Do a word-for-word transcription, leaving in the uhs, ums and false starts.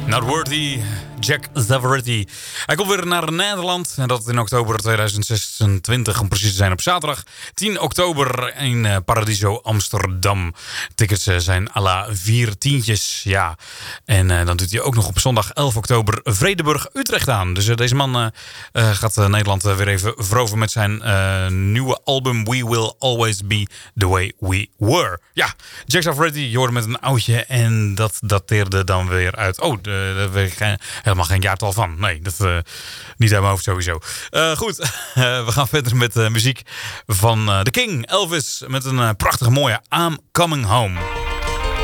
Not Worthy, Jack Zavaretti. Hij komt weer naar Nederland. En dat in oktober tweeduizend zesentwintig, om precies te zijn op zaterdag tien oktober in Paradiso Amsterdam. Tickets zijn à la vier tientjes. Ja. En uh, dan doet hij ook nog op zondag elf oktober Vredenburg Utrecht aan. Dus uh, deze man uh, uh, gaat uh, Nederland uh, weer even veroveren met zijn uh, nieuwe album We Will Always Be The Way We Were. Ja, Jack Zavaretti, je hoorde met een oudje en dat dateerde dan weer uit... Oh, daar weet ik geen, helemaal geen jaartal van. Nee, dat uh, niet uit mijn hoofd sowieso. Uh, goed, uh, we gaan verder met uh, muziek van uh, The King, Elvis, met een uh, prachtige mooie I'm Coming Home.